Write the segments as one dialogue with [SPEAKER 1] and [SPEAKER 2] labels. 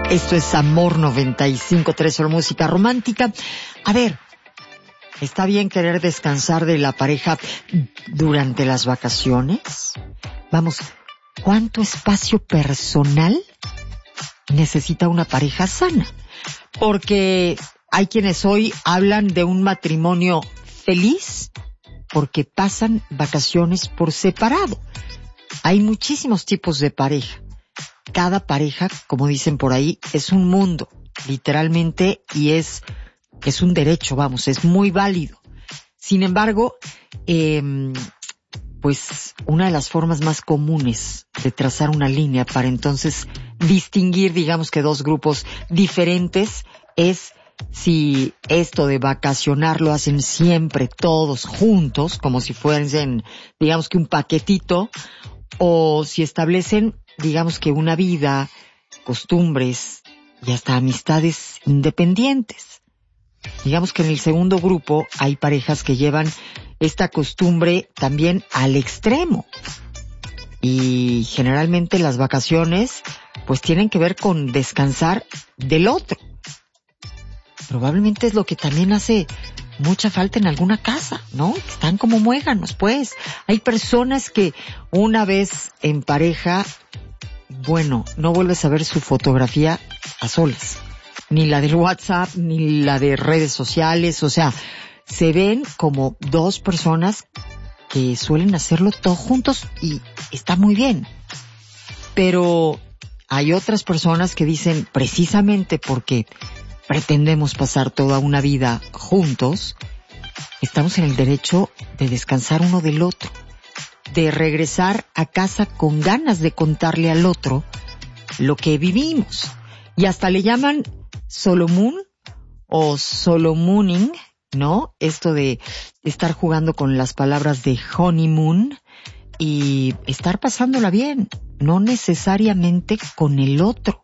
[SPEAKER 1] Esto es Amor 95.3, solo música romántica. A ver, ¿está bien querer descansar de la pareja durante las vacaciones? Vamos, ¿cuánto espacio personal necesita una pareja sana? Porque hay quienes hoy hablan de un matrimonio feliz porque pasan vacaciones por separado. Hay muchísimos tipos de pareja. Cada pareja, como dicen por ahí, es un mundo, literalmente, y es un derecho, vamos, es muy válido. Sin embargo, pues una de las formas más comunes de trazar una línea para entonces distinguir, digamos que dos grupos diferentes, es si esto de vacacionar lo hacen siempre todos juntos, como si fuesen, digamos que un paquetito, o si establecen, digamos que una vida, costumbres y hasta amistades independientes. Digamos que en el segundo grupo hay parejas que llevan esta costumbre también al extremo. Y generalmente las vacaciones pues tienen que ver con descansar del otro. Probablemente es lo que también hace mucha falta en alguna casa, ¿no? Están como muéganos, pues. Hay personas que una vez en pareja, bueno, no vuelves a ver su fotografía a solas. Ni la del WhatsApp, ni la de redes sociales. O sea, se ven como dos personas que suelen hacerlo todos juntos y está muy bien. Pero hay otras personas que dicen, precisamente porque pretendemos pasar toda una vida juntos, estamos en el derecho de descansar uno del otro, de regresar a casa con ganas de contarle al otro lo que vivimos. Y hasta le llaman Solomon o Solomooning, ¿no? Esto de estar jugando con las palabras de honeymoon y estar pasándola bien, no necesariamente con el otro.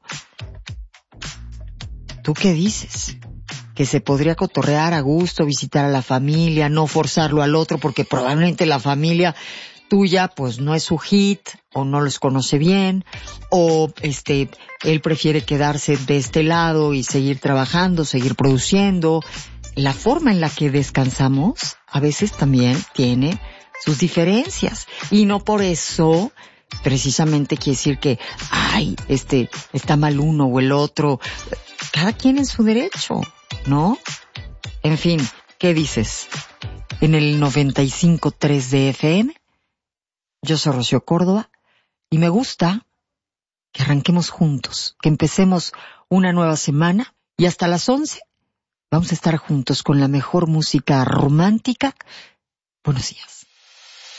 [SPEAKER 1] ¿Tú qué dices? Que se podría cotorrear a gusto, visitar a la familia, no forzarlo al otro, porque probablemente la familia tuya pues no es su hit, o no los conoce bien, o él prefiere quedarse de este lado y seguir trabajando, seguir produciendo. La forma en la que descansamos a veces también tiene sus diferencias, y no por eso precisamente quiere decir que está mal uno o el otro. Cada quien en su derecho, ¿no? En fin, ¿qué dices? En el 95.3 de FM, yo soy Rocío Córdoba, y me gusta que arranquemos juntos, que empecemos una nueva semana, y hasta las 11 vamos a estar juntos con la mejor música romántica. Buenos días.